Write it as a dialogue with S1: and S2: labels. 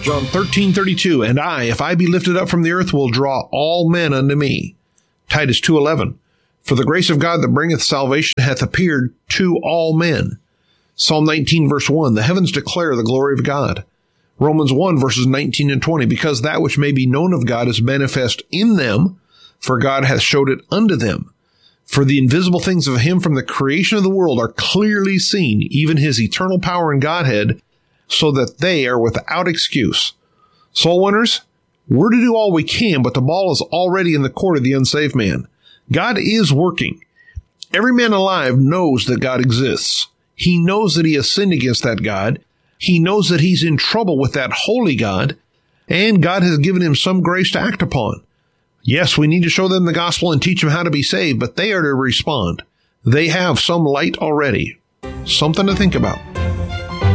S1: John 13:32, and I, if I be lifted up from the earth, will draw all men unto me. Titus 2:11, for the grace of God that bringeth salvation hath appeared to all men. Psalm 19, verse 1, the heavens declare the glory of God. Romans 1, verses 19 and 20, because that which may be known of God is manifest in them, for God hath showed it unto them. For the invisible things of him from the creation of the world are clearly seen, even his eternal power and Godhead, so that they are without excuse. Soul winners, we're to do all we can, but the ball is already in the court of the unsaved man. God is working. Every man alive knows that God exists. He knows that he has sinned against that God. He knows that he's in trouble with that holy God, and God has given him some grace to act upon. Yes, we need to show them the gospel and teach them how to be saved, but they are to respond. They have some light already. Something to think about.